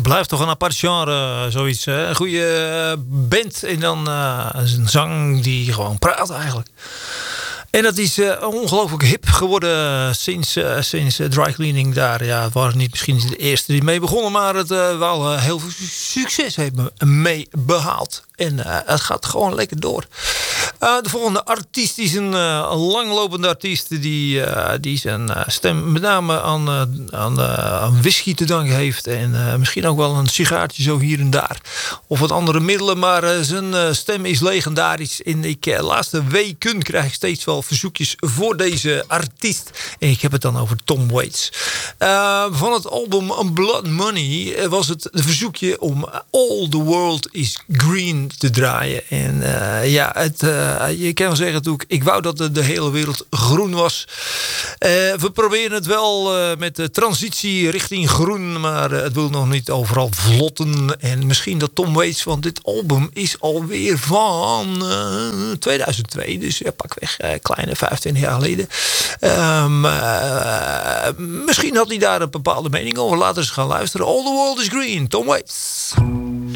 Blijft toch een apart genre, zoiets. Hè? Een goede band en dan een zang die gewoon praat eigenlijk. En dat is ongelooflijk hip geworden sinds dry cleaning daar. Ja, het waren niet misschien de eerste die mee begonnen, maar het wel heel veel succes heeft mee behaald. En het gaat gewoon lekker door. De volgende artiest is een langlopende artiest die zijn stem met name aan whisky te danken heeft. En misschien ook wel een sigaartje zo hier en daar. Of wat andere middelen, maar zijn stem is legendarisch. En de laatste weken krijg ik steeds wel verzoekjes voor deze artiest. En ik heb het dan over Tom Waits. Van het album Blood Money was het verzoekje om All the World is Green te draaien. En je kan wel zeggen natuurlijk, ik wou dat de hele wereld groen was. We proberen het wel met de transitie richting groen, maar het wil nog niet overal vlotten. En misschien dat Tom Waits, want dit album is alweer van 2002, dus pakweg kleine 15 jaar geleden. Misschien had hij daar een bepaalde mening over. Laten we eens gaan luisteren. All the World is Green, Tom Waits.